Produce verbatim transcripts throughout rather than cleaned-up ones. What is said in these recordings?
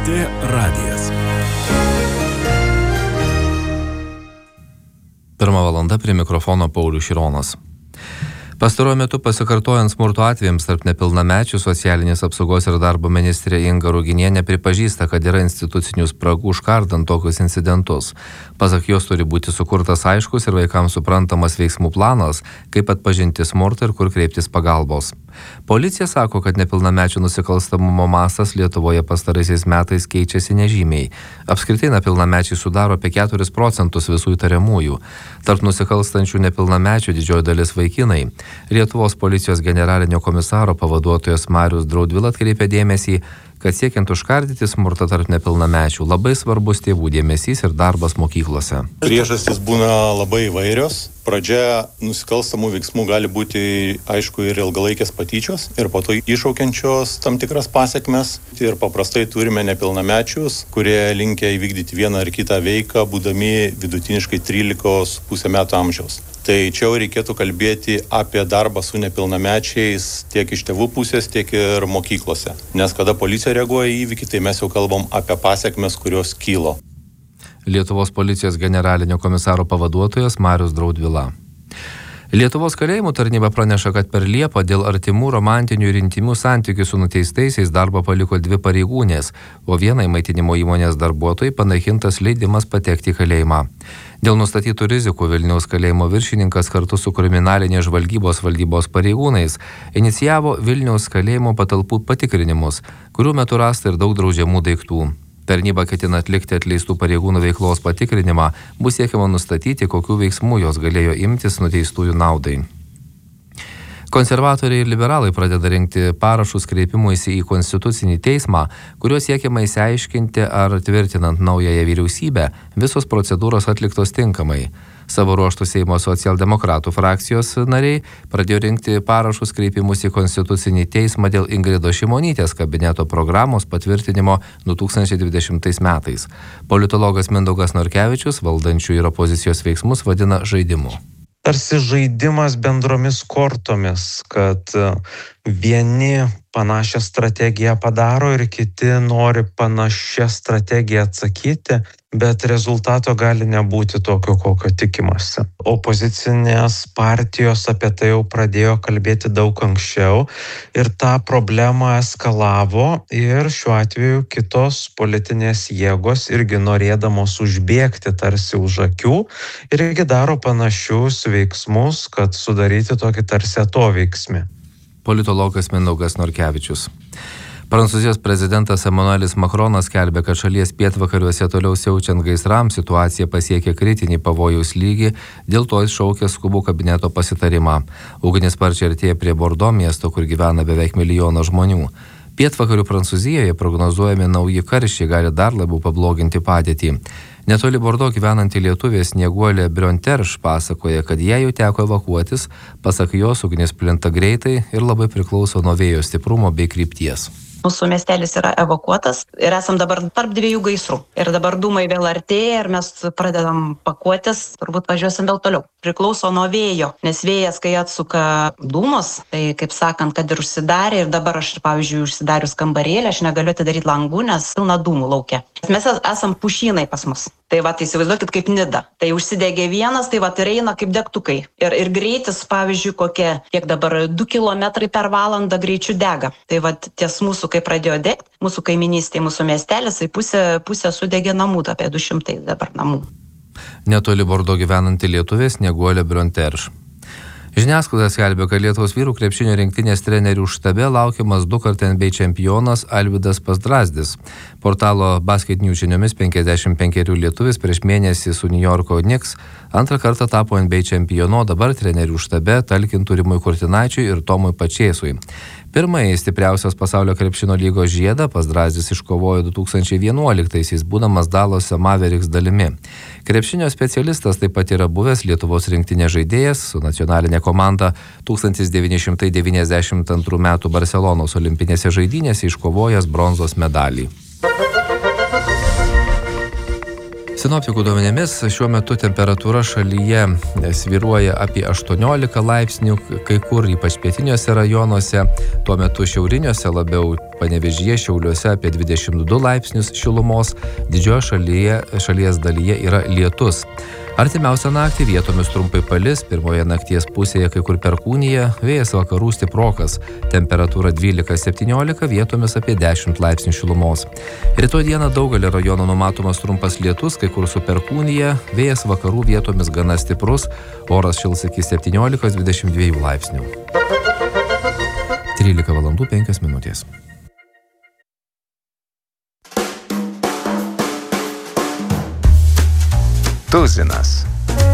T radijas. Pirmą valandą prie mikrofono Paulius Šironas. Pastaruoju metu pasikartojant smurto atvejams tarp nepilnamečių, socialinės apsaugos ir darbo ministrė Inga Ruginienė pripažįsta, kad yra institucinių spragų užkardant tokius incidentus. Pasak jos turi būti sukurtas aiškus ir vaikams suprantamas veiksmų planas, kaip atpažinti smurtą ir kur kreiptis pagalbos. Policija sako, kad nepilnamečių nusikalstamumo mastas Lietuvoje pastaraisiais metais keičiasi nežymiai. Apskritai nepilnamečiai sudaro apie keturis procentus visų įtariamųjų. Tarp nusikalstančių nepilnamečių didžioji dalis vaikinai. Lietuvos policijos generalinio komisaro pavaduotojas Marius Draudvila atkreipė dėmesį, kad siekiant užkardyti smurtą tarp nepilnamečių labai svarbus tėvų dėmesys ir darbas mokyklose. Priežastys būna labai įvairios. Pradžia nusikalstamų veiksmų gali būti, aišku, ir ilgalaikės patyčios, ir po to iššaukiančios tam tikras pasekmes. Ir paprastai turime nepilnamečius, kurie linkę įvykdyti vieną ar kitą veiką, būdami vidutiniškai trylikos su puse metų amžiaus. Tai čia jau reikėtų kalbėti apie darbą su nepilnamečiais tiek iš tėvų pusės, tiek ir mokyklose. Nes kada policija reaguoja į įvykį, tai mes jau kalbam apie pasekmes, kurios kylo. Lietuvos policijos generalinio komisaro pavaduotojas Marius Draudvila. Lietuvos kalėjimų tarnyba praneša, kad per Liepą dėl artimų romantinių ir intymių santykių su nuteistaisiais darbą paliko dvi pareigūnės, o vienai maitinimo įmonės darbuotojai panaikintas leidimas patekti į kalėjimą. Dėl nustatytų rizikų Vilniaus kalėjimo viršininkas kartu su kriminalinės žvalgybos valdybos pareigūnais inicijavo Vilniaus kalėjimo patalpų patikrinimus, kurių metu rasta ir daug draudžiamų daiktų. Tarnyba ketina atlikti atleistų pareigūnų veiklos patikrinimą, bus siekiama nustatyti, kokių veiksmų jos galėjo imtis nuteistųjų naudai. Konservatoriai ir liberalai pradeda rinkti parašus kreipimuisi į Konstitucinį teismą, kuriuo siekiama išsiaiškinti, ar tvirtinant naująją vyriausybę visos procedūros atliktos tinkamai. Savo ruožtų Seimo socialdemokratų frakcijos nariai pradėjo rinkti parašus kreipimus į Konstitucinį teismą dėl Ingridos Šimonytės kabineto programos patvirtinimo du tūkstančiai dvidešimtais metais. Politologas Mindaugas Norkevičius valdančių ir opozicijos veiksmus vadina žaidimu. Tarsi žaidimas bendromis kortomis, kad vieni panašią strategiją padaro ir kiti nori panašią strategiją atsakyti, bet rezultato gali nebūti tokio, kokio tikimasi. Opozicinės partijos apie tai jau pradėjo kalbėti daug anksčiau ir tą problemą eskalavo ir šiuo atveju kitos politinės jėgos irgi norėdamos užbėgti tarsi už akių irgi daro panašius veiksmus, kad sudaryti tokį tarsi atoveiksmį. Politologas Mindaugas Norkevičius. Prancūzijos prezidentas Emmanuelis Macronas skelbia, kad šalies pietvakariuose toliau siaučiant gaisrams situacija pasiekė kritinį pavojaus lygį, dėl to jis šaukė skubų kabineto pasitarimą. Ugnis sparčiai artėja prie Bordo miesto, kur gyvena beveik milijonas žmonių. Pietvakarių Prancūzijoje prognozuojami nauji karščiai gali dar labiau pabloginti padėtį. Netoli Bordo gyvenanti lietuvė Snieguolė Brionterš pasakoja, kad jai jau teko evakuotis, pasak jos ugnis plinta greitai ir labai priklauso nuo vėjo stiprumo bei krypties. Mūsų miestelis yra evakuotas ir esam dabar tarp dviejų gaisrų. Ir dabar dūmai vėl artėja ir mes pradedam pakuotis, turbūt važiuosim vėl toliau. Priklauso nuo vėjo, nes vėjas, kai atsuka dūmus, tai kaip sakant, kad ir užsidarė ir dabar aš, pavyzdžiui, užsidarius kambarėlį, aš negaliu atidaryti langų, nes pilna dūmų laukia. Mes esam pušynai pas mus. Tai va, tai įsivaizduokit kaip Nida. Tai užsidegė vienas, tai va, ir eina kaip degtukai. Ir, ir greitis, pavyzdžiui, kokie, kiek dabar du kilometrai per valandą greičiu dega. Tai va, ties mūsų, kai pradėjo degti, mūsų kaiminystė, mūsų miestelis, tai pusė, pusė sudegė namų, apie du šimtai dabar namų. Netoli Bordo gyvenanti lietuvė Snieguolė Brionterš. Žiniasklaida skelbia, kad Lietuvos vyrų krepšinio rinktinės trenerių štabe laukiamas dukart N B A čempionas Alvydas Pazdrazdis. Portalo Basket News žiniomis penkiasdešimt penkerių lietuvis prieš mėnesį su New Yorko Knicks antrą kartą tapo N B A čempionu, dabar trenerių štabe talkintų Rimui Kurtinaičiui ir Tomui Pačėsui. Pirmąjį stipriausios pasaulio krepšinio lygos žiedą Pazdrazdis iškovojo du tūkstančiai vienuoliktaisiais, būdamas Dallas Mavericks dalimi. Krepšinio specialistas taip pat yra buvęs Lietuvos rinktinės žaidėjas, su nacionalinė komanda tūkstantis devyni šimtai devyniasdešimt antrų metų Barselonos olimpinėse žaidynėse iškovojęs bronzos medalį. Sinoptikų duomenimis šiuo metu temperatūra šalyje svyruoja apie aštuoniolika laipsnių, kai kur ypač pietiniuose rajonuose, tuo metu šiauriniuose labiau Panevėžyje, Šiauliuose apie dvidešimt du laipsnius šilumos, didžioje šalyje, šalies dalyje yra lietus. Artimiausią naktį vietomis trumpai palis, pirmoje nakties pusėje kai kur perkūnija, vėjas vakarų stiprokas, temperatūra dvylika septyniolika, vietomis apie dešimt laipsnių šilumos. Rytoj dieną daugelį rajonų numatomas trumpas lietus, kai kur su perkūnija, vėjas vakarų vietomis gana stiprus, oras šils iki septyniolika dvidešimt dva laipsnių. trylika valandų penkios minutės. Tuzinas.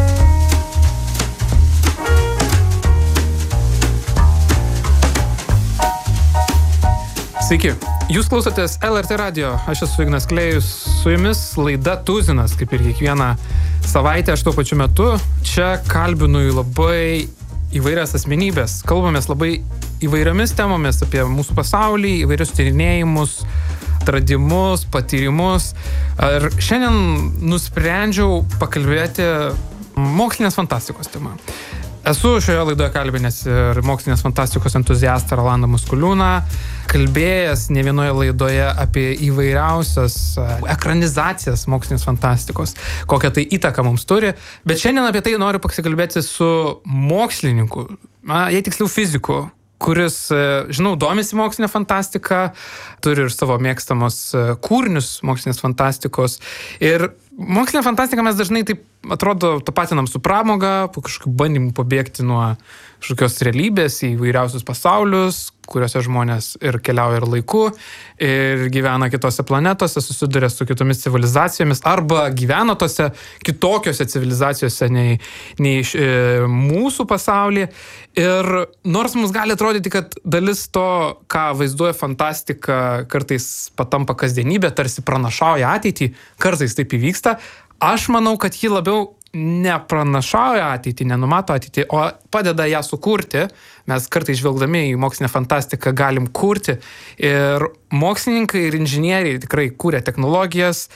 Sveiki, jūs klausotės L R T radijo, aš esu Ignas Klėjus, su jumis laida Tuzinas, kaip ir kiekvieną savaitę, aš tuo pačiu metu čia kalbinu labai įvairias asmenybės, kalbamės labai įvairiomis temomis apie mūsų pasaulį, įvairius tyrinėjimus, atradimus, patyrimus. Ir šiandien nusprendžiau pakalbėti mokslinės fantastikos temą. Esu šioje laidoje kalbinęs ir mokslinės fantastikos entuziastą Rolandą Muskuliūną, kalbėjęs ne vienoje laidoje apie įvairiausias ekranizacijas mokslinės fantastikos, kokią tai įtaką mums turi, bet šiandien apie tai noriu pasikalbėti su mokslininku, jei tiksliau fiziku, kuris, žinau, domisi mokslinė fantastika, turi ir savo mėgstamos kūrinius mokslinės fantastikos. Ir mokslinė fantastika mes dažnai taip, atrodo, tapatinam su pramoga, po kažkokių bandymų pabėgti nuo kažkokios realybės į įvairiausius pasaulius, kuriuose žmonės ir keliauja ir laiku, ir gyvena kitose planetose, susiduria su kitomis civilizacijomis, arba gyvena tose kitokiose civilizacijose nei, nei e, mūsų pasaulyje. Ir nors mums gali atrodyti, kad dalis to, ką vaizduoja fantastika, kartais patampa kasdienybė, tarsi pranašauja ateitį, kartais taip įvyksta, aš manau, kad ji labiau nepranašauja ateitį, nenumato ateitį, o padeda ją sukurti. Mes kartais žvelgdami į mokslinę fantastiką galim kurti. Ir mokslininkai ir inžinieriai tikrai kūrė technologijas,